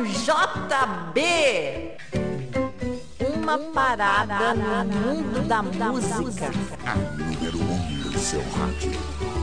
JB. Uma parada no mundo da música. A número 1 do seu rádio.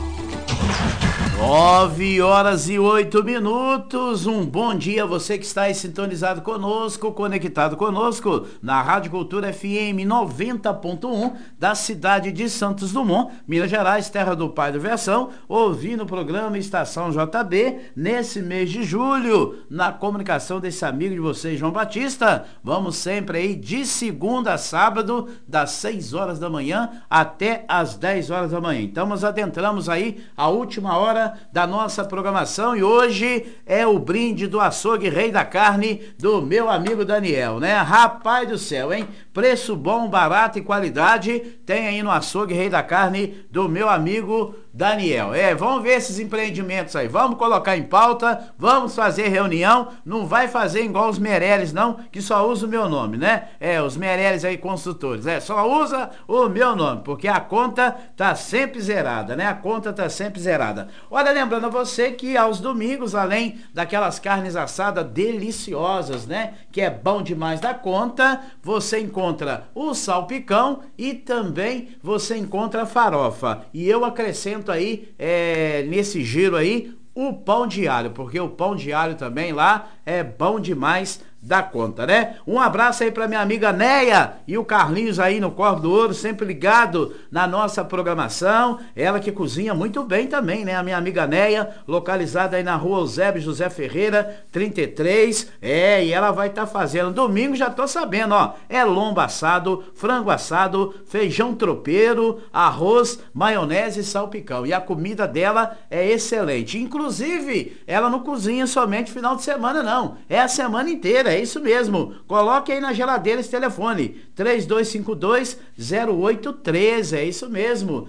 9h08. Um bom dia a você que está aí sintonizado conosco, conectado conosco na Rádio Cultura FM 90.1 da cidade de Santos Dumont, Minas Gerais, terra do pai do Versão, ouvindo o programa Estação JB nesse mês de julho, na comunicação desse amigo de vocês, João Batista. Vamos sempre aí de segunda a sábado, das 6 horas da manhã até as 10 horas da manhã. Então nós adentramos aí a última hora da nossa programação e hoje é o brinde do açougue Rei da Carne do meu amigo Daniel, né? Rapaz do céu, hein? Preço bom, barato e qualidade tem aí no açougue Rei da Carne do meu amigo Daniel. Vamos ver esses empreendimentos aí, vamos colocar em pauta, vamos fazer reunião, não vai fazer igual os Meirelles não, que só usa o meu nome, né? Os Meirelles aí construtores, só usa o meu nome, porque a conta tá sempre zerada, né? A conta tá sempre zerada. Olha, lembrando a você que aos domingos, além daquelas carnes assadas deliciosas, né? Que é bom demais da conta, você encontra o salpicão e também você encontra a farofa. E eu acrescento aí, nesse giro aí, o pão de alho, porque o pão de alho também lá é bom demais da conta, né? Um abraço aí pra minha amiga Neia e o Carlinhos aí no Corvo do Ouro, sempre ligado na nossa programação. Ela que cozinha muito bem também, né? A minha amiga Neia, localizada aí na rua Eusébio José Ferreira, 33. E ela vai estar fazendo domingo, já tô sabendo, ó. Lombo assado, frango assado, feijão tropeiro, arroz, maionese e salpicão. E a comida dela é excelente. Inclusive, ela não cozinha somente final de semana, não. É a semana inteira. É isso mesmo, coloque aí na geladeira esse telefone, 3252-0813, é isso mesmo,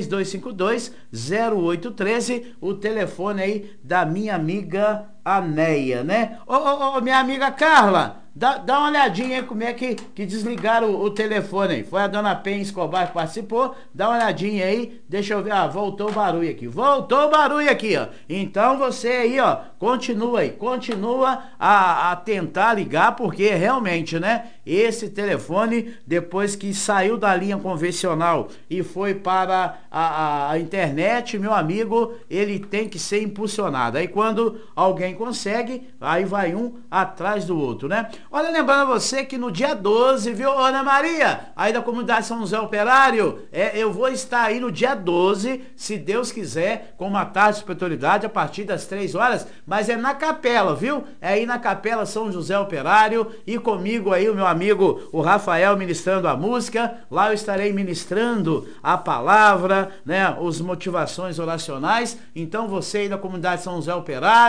3252-0813, o telefone aí da minha amiga Aneia, né? Minha amiga Carla, dá uma olhadinha aí como é que desligaram o telefone aí. Foi a dona Pen Escobar que participou. Dá uma olhadinha aí. Deixa eu ver. Voltou o barulho aqui. Voltou o barulho aqui, ó. Então você aí, ó, continua a tentar ligar, porque realmente, né? Esse telefone, depois que saiu da linha convencional e foi para a internet, meu amigo, ele tem que ser impulsionado. Aí quando alguém consegue, aí vai um atrás do outro, né? Olha, lembrando a você que no dia 12, viu, Ana Maria, aí da comunidade São José Operário, eu vou estar aí no dia 12, se Deus quiser, com uma tarde de espiritualidade a partir das 3 horas, mas é na capela, viu? É aí na capela São José Operário e comigo aí o meu amigo, o Rafael, ministrando a música. Lá eu estarei ministrando a palavra, né? As motivações oracionais. Então você aí da comunidade São José Operário,